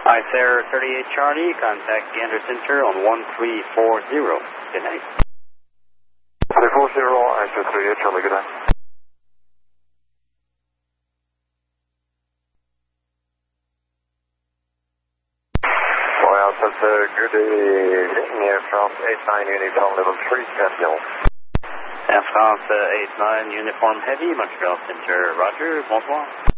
Sarah 38 Charlie, contact Gander Center on 1340. Good night. 340, Sarah 38 Charlie, good night. Well, that's a good evening here from 89 Uniform Level 3, Champion. Air France 89 Uniform Heavy, Montreal Center, Roger, bonsoir.